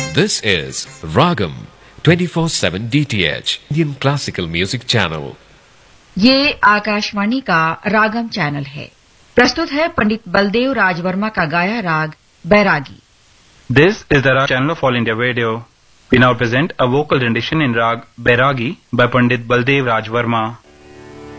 This is Ragam 24/7 DTH Indian Classical Music Channel. ये आकाशवाणी का रागम channel है। प्रस्तुत है पंडित बलदेव राजवर्मा का गाया राग बैरागी। This is the Rag channel of All India Radio. We now present a vocal rendition in Rag Bairagi by Pandit Baldev Rajvarma.